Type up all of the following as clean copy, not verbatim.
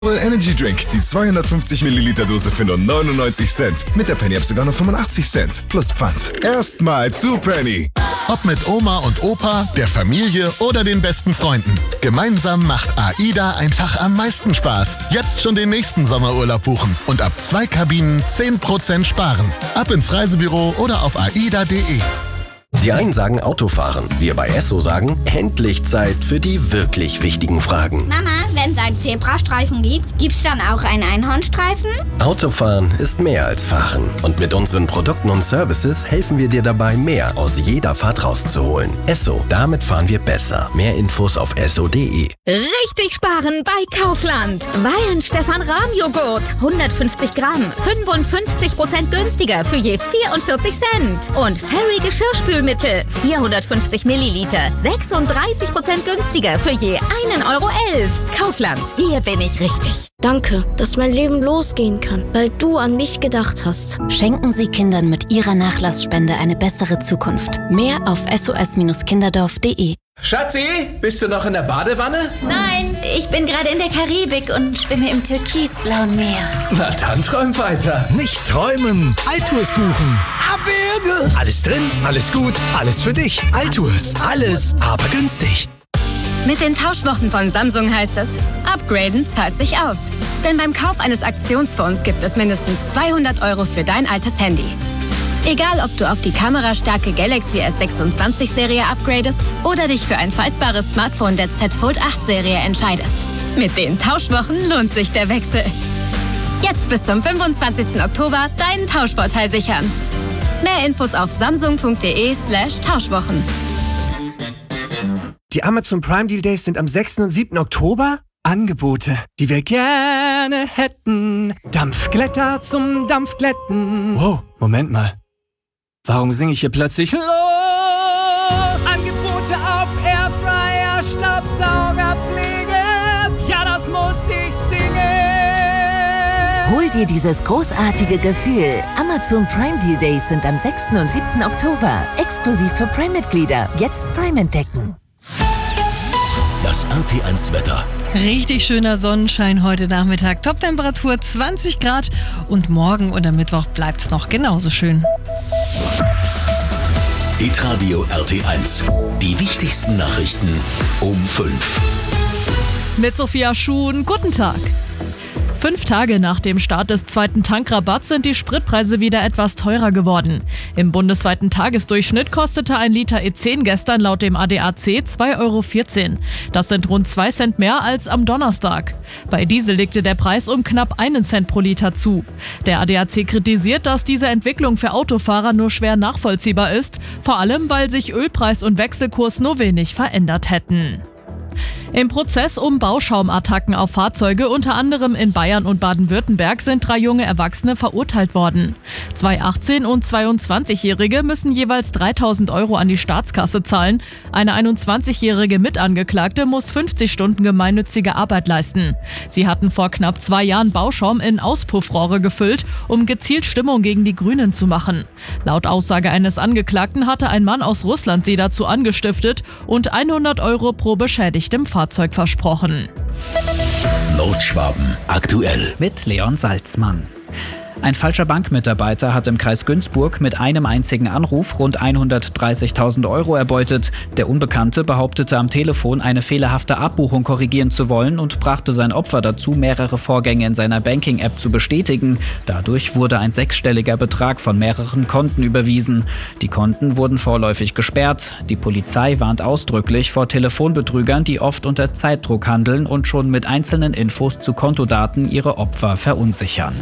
Energy Drink, die 250 Milliliter Dose für nur 99 Cent. Mit der Penny App sogar nur 85 Cent. Plus Pfand. Erstmal zu Penny. Ob mit Oma und Opa, der Familie oder den besten Freunden. Gemeinsam macht AIDA einfach am meisten Spaß. Jetzt schon den nächsten Sommerurlaub buchen und ab 2 Kabinen 10% sparen. Ab ins Reisebüro oder auf aida.de. Die einen sagen Autofahren, wir bei Esso sagen, endlich Zeit für die wirklich wichtigen Fragen. Mama, wenn es einen Zebrastreifen gibt, gibt's dann auch einen Einhornstreifen? Autofahren ist mehr als Fahren. Und mit unseren Produkten und Services helfen wir dir dabei, mehr aus jeder Fahrt rauszuholen. Esso, damit fahren wir besser. Mehr Infos auf esso.de. Richtig sparen bei Kaufland. Weihenstephan-Rahm-Joghurt. 150 Gramm, 55% günstiger für je 44 Cent. Und Fairy Geschirrspülmittel, 450 Milliliter, 36% günstiger für je 1,11 Euro. Kaufland, hier bin ich richtig. Danke, dass mein Leben losgehen kann, weil du an mich gedacht hast. Schenken Sie Kindern mit Ihrer Nachlassspende eine bessere Zukunft. Mehr auf sos-kinderdorf.de. Schatzi, bist du noch in der Badewanne? Nein, ich bin gerade in der Karibik und schwimme im türkisblauen Meer. Na dann träum weiter. Nicht träumen, Altours buchen. Abwürge. Alles drin, alles gut, alles für dich. Altours, alles, aber günstig. Mit den Tauschwochen von Samsung heißt es, upgraden zahlt sich aus. Denn beim Kauf eines Aktionsfonds gibt es mindestens 200 Euro für dein altes Handy. Egal, ob du auf die kamerastarke Galaxy S26-Serie upgradest oder dich für ein faltbares Smartphone der Z Fold 8-Serie entscheidest. Mit den Tauschwochen lohnt sich der Wechsel. Jetzt bis zum 25. Oktober deinen Tauschvorteil sichern. Mehr Infos auf samsung.de/Tauschwochen. Die Amazon Prime Deal Days sind am 6. und 7. Oktober. Angebote, die wir gerne hätten. Dampfglätter zum Dampfglätten. Wow, Moment mal. Warum singe ich hier plötzlich los? Angebote auf Airfryer, Staubsaugerpflege. Ja, das muss ich singen. Hol dir dieses großartige Gefühl. Amazon Prime Deal Days sind am 6. und 7. Oktober. Exklusiv für Prime-Mitglieder. Jetzt Prime entdecken. Das RT1-Wetter. Richtig schöner Sonnenschein heute Nachmittag. Toptemperatur 20 Grad und morgen und am Mittwoch bleibt es noch genauso schön. Hitradio RT1. Die wichtigsten Nachrichten um 5. Mit Sophia Schuhn, guten Tag. 5 Tage nach dem Start des zweiten Tankrabatts sind die Spritpreise wieder etwas teurer geworden. Im bundesweiten Tagesdurchschnitt kostete ein Liter E10 gestern laut dem ADAC 2,14 Euro. Das sind rund 2 Cent mehr als am Donnerstag. Bei Diesel legte der Preis um knapp 1 Cent pro Liter zu. Der ADAC kritisiert, dass diese Entwicklung für Autofahrer nur schwer nachvollziehbar ist, vor allem weil sich Ölpreis und Wechselkurs nur wenig verändert hätten. Im Prozess um Bauschaumattacken auf Fahrzeuge, unter anderem in Bayern und Baden-Württemberg, sind 3 junge Erwachsene verurteilt worden. 2 18- und 22-Jährige müssen jeweils 3.000 Euro an die Staatskasse zahlen. Eine 21-jährige Mitangeklagte muss 50 Stunden gemeinnützige Arbeit leisten. Sie hatten vor knapp 2 Jahren Bauschaum in Auspuffrohre gefüllt, um gezielt Stimmung gegen die Grünen zu machen. Laut Aussage eines Angeklagten hatte ein Mann aus Russland sie dazu angestiftet und 100 Euro pro beschädigtem Fahrzeug versprochen. Nordschwaben aktuell mit Leon Salzmann. Ein falscher Bankmitarbeiter hat im Kreis Günzburg mit einem einzigen Anruf rund 130.000 Euro erbeutet. Der Unbekannte behauptete am Telefon, eine fehlerhafte Abbuchung korrigieren zu wollen und brachte sein Opfer dazu, mehrere Vorgänge in seiner Banking-App zu bestätigen. Dadurch wurde ein 6-stelliger Betrag von mehreren Konten überwiesen. Die Konten wurden vorläufig gesperrt. Die Polizei warnt ausdrücklich vor Telefonbetrügern, die oft unter Zeitdruck handeln und schon mit einzelnen Infos zu Kontodaten ihre Opfer verunsichern.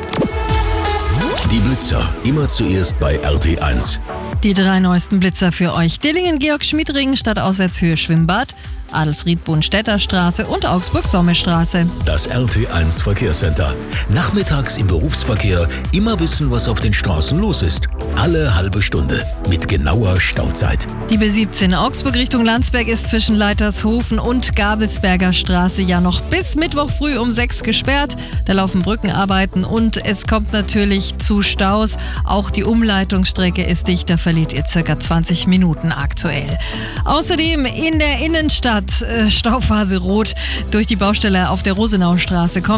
Die Blitzer, immer zuerst bei RT1. Die 3 neuesten Blitzer für euch. Dillingen-Georg-Schmiedring, Stadtauswärtshöhe Schwimmbad, Adelsried-Bohnstädter-Straße und Augsburg-Sommerstraße. Das RT1 Verkehrscenter. Nachmittags im Berufsverkehr immer wissen, was auf den Straßen los ist. Alle halbe Stunde mit genauer Stauzeit. Die B17 Augsburg Richtung Landsberg ist zwischen Leitershofen und Gabelsberger Straße ja noch bis Mittwoch früh um 6 gesperrt. Da laufen Brückenarbeiten und es kommt natürlich zu Staus. Auch die Umleitungsstrecke ist dicht, da verliert ihr circa 20 Minuten aktuell. Außerdem in der Innenstadt Stuttgart, Stauphase rot durch die Baustelle auf der Rosenaustraße.